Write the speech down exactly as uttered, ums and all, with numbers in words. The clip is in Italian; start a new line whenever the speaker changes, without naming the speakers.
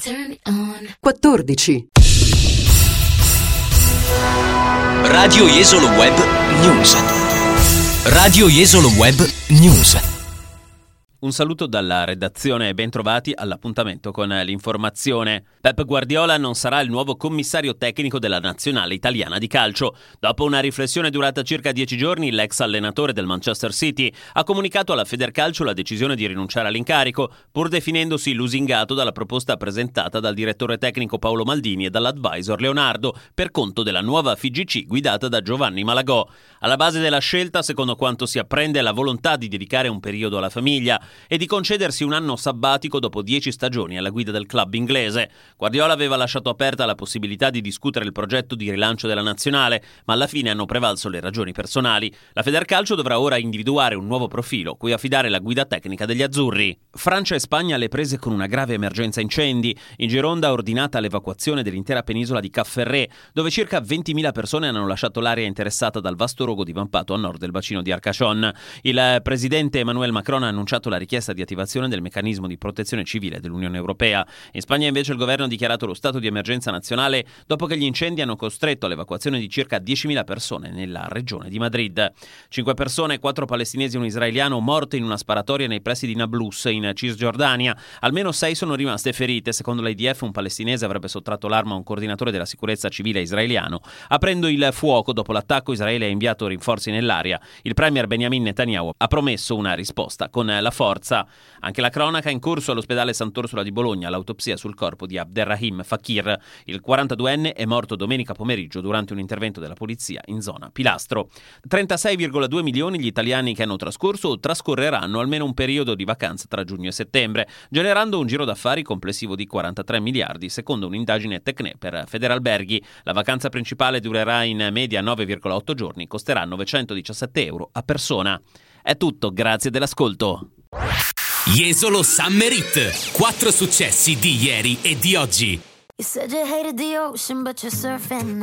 quattordici.
Radio Jesolo Web News. Radio Jesolo Web News. Un saluto dalla redazione e ben trovati all'appuntamento con l'informazione. Pep Guardiola non sarà il nuovo commissario tecnico della nazionale italiana di calcio. Dopo una riflessione durata circa dieci giorni, l'ex allenatore del Manchester City ha comunicato alla Federcalcio la decisione di rinunciare all'incarico, pur definendosi lusingato dalla proposta presentata dal direttore tecnico Paolo Maldini e dall'advisor Leonardo per conto della nuova F I G C guidata da Giovanni Malagò. Alla base della scelta, secondo quanto si apprende, è la volontà di dedicare un periodo alla famiglia e di concedersi un anno sabbatico dopo dieci stagioni alla guida del club inglese. Guardiola aveva lasciato aperta la possibilità di discutere il progetto di rilancio della nazionale, ma alla fine hanno prevalso le ragioni personali. La Federcalcio dovrà ora individuare un nuovo profilo, cui affidare la guida tecnica degli azzurri. Francia e Spagna alle prese con una grave emergenza incendi. In Gironda ha ordinata l'evacuazione dell'intera penisola di Cap Ferret, dove circa ventimila persone hanno lasciato l'area interessata dal vasto rogo divampato a nord del bacino di Arcachon. Il presidente Emmanuel Macron ha annunciato la richiesta di attivazione del meccanismo di protezione civile dell'Unione Europea. In Spagna invece il governo ha dichiarato lo stato di emergenza nazionale dopo che gli incendi hanno costretto all'evacuazione di circa diecimila persone nella regione di Madrid. Cinque persone, quattro palestinesi e un israeliano morte in una sparatoria nei pressi di Nablus in Cisgiordania. Almeno sei sono rimaste ferite. Secondo l'I D F un palestinese avrebbe sottratto l'arma a un coordinatore della sicurezza civile israeliano. Aprendo il fuoco dopo l'attacco, Israele ha inviato rinforzi nell'area. Il premier Benjamin Netanyahu ha promesso una risposta con la forza. Anche la cronaca in corso all'ospedale Sant'Orsola di Bologna, l'autopsia sul corpo di Abderrahim Fakir. Il quarantaduenne è morto domenica pomeriggio durante un intervento della polizia in zona Pilastro. trentasei virgola due milioni gli italiani che hanno trascorso o trascorreranno almeno un periodo di vacanza tra giugno e settembre, generando un giro d'affari complessivo di quarantatré miliardi, secondo un'indagine Tecne per Federalberghi. La vacanza principale durerà in media nove virgola otto giorni, costerà novecentodiciassette euro a persona. È tutto, grazie dell'ascolto.
Jesolo Summer Hit. Quattro successi di ieri e di oggi.
You said you hated the ocean, but you're surfing now.